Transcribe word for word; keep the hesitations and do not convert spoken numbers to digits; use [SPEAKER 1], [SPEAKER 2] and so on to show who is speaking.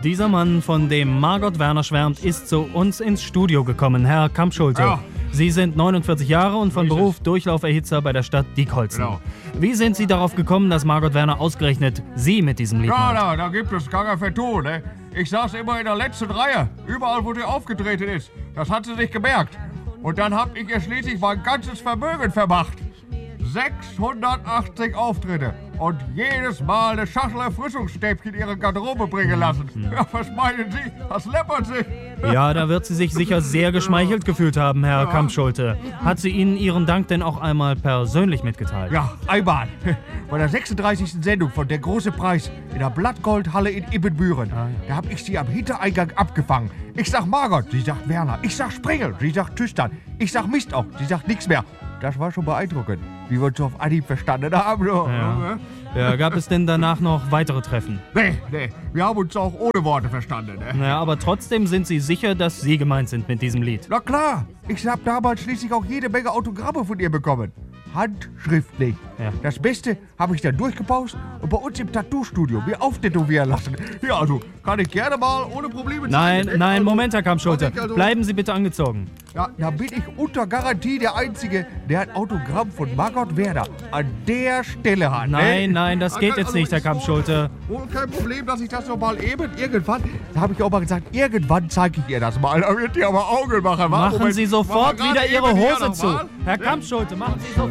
[SPEAKER 1] Dieser Mann, von dem Margot Werner schwärmt, ist zu uns ins Studio gekommen. Herr Kampschulte,
[SPEAKER 2] Ja.
[SPEAKER 1] Sie sind neunundvierzig Jahre und von
[SPEAKER 2] So ist
[SPEAKER 1] Beruf Durchlauferhitzer bei der Stadt Diekholzen.
[SPEAKER 2] Genau.
[SPEAKER 1] Wie sind Sie darauf gekommen, dass Margot Werner ausgerechnet Sie mit diesem Lied
[SPEAKER 2] Ja,
[SPEAKER 1] malt?
[SPEAKER 2] da, da gibt es gar kein Vertun, ne? Ich saß immer in der letzten Reihe, überall, wo sie aufgetreten ist. Das hat sie sich gemerkt. Und dann hab ich ihr schließlich mein ganzes Vermögen vermacht. sechshundertachtzig Auftritte und jedes Mal eine Schachtel Erfrischungsstäbchen in ihre Garderobe bringen lassen. Ja, was meinen Sie? Das läppert sich.
[SPEAKER 1] Ja, da wird sie sich sicher sehr geschmeichelt gefühlt haben, Herr Kampschulte. Hat sie Ihnen Ihren Dank denn auch einmal persönlich mitgeteilt?
[SPEAKER 2] Ja, einmal. Bei der sechsunddreißigsten Sendung von Der große Preis in der Blattgoldhalle in Ibbenbüren.
[SPEAKER 1] Ah, ja.
[SPEAKER 2] Da hab ich sie am Hintereingang abgefangen. Ich sag Margot, sie sagt Werner. Ich sag Sprengel, sie sagt Tüstern. Ich sag Mist auch, sie sagt nichts mehr. Das war schon beeindruckend, wie wir uns auf Anhieb verstanden haben.
[SPEAKER 1] Ja. Ja, gab es denn danach noch weitere Treffen?
[SPEAKER 2] Nee, nee, wir haben uns auch ohne Worte verstanden. Ne?
[SPEAKER 1] Ja, aber trotzdem sind Sie sicher, dass Sie gemeint sind mit diesem Lied.
[SPEAKER 2] Na klar, ich hab damals schließlich auch jede Menge Autogramme von ihr bekommen. Handschriftlich.
[SPEAKER 1] Ja.
[SPEAKER 2] Das Beste habe ich dann durchgepaust und bei uns im Tattoo-Studio mir auftätowieren lassen. Ja, also kann ich gerne mal ohne Probleme
[SPEAKER 1] Nein,
[SPEAKER 2] zeigen, ne?
[SPEAKER 1] nein,
[SPEAKER 2] Also,
[SPEAKER 1] Moment, Herr Kampschulte.
[SPEAKER 2] kann ich also-
[SPEAKER 1] Bleiben Sie bitte angezogen.
[SPEAKER 2] Ja, da bin ich unter Garantie der Einzige, der ein Autogramm von Margot Werner an der Stelle hat.
[SPEAKER 1] Nein,
[SPEAKER 2] ne?
[SPEAKER 1] nein, das geht jetzt nicht, Herr
[SPEAKER 2] ist wohl-
[SPEAKER 1] Kampschulte.
[SPEAKER 2] Wohl kein Problem, dass ich das noch mal eben irgendwann, da habe ich auch mal gesagt, irgendwann zeige ich ihr das mal. Da wird die aber Augen machen. wa?
[SPEAKER 1] Machen
[SPEAKER 2] Moment,
[SPEAKER 1] Sie
[SPEAKER 2] machen wir
[SPEAKER 1] sofort
[SPEAKER 2] gerade
[SPEAKER 1] wieder
[SPEAKER 2] eben
[SPEAKER 1] Ihre
[SPEAKER 2] hier
[SPEAKER 1] Hose
[SPEAKER 2] noch
[SPEAKER 1] zu.
[SPEAKER 2] mal.
[SPEAKER 1] Herr Kampschulte, machen Sie sofort.